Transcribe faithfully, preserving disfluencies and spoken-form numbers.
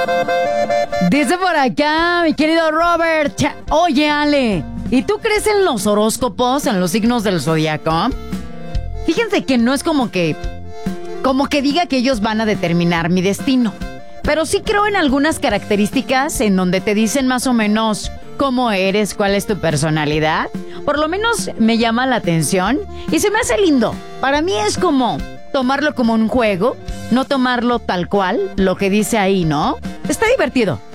Dice por acá, mi querido Robert. Oye, Ale, ¿y tú crees en los horóscopos, en los signos del zodiaco? Fíjense que no es como que, como que diga que ellos van a determinar mi destino. Pero sí creo en algunas características en donde te dicen más o menos cómo eres, cuál es tu personalidad. Por lo menos me llama la atención y se me hace lindo. Para mí es como tomarlo como un juego, no tomarlo tal cual, lo que dice ahí, ¿no? Está divertido.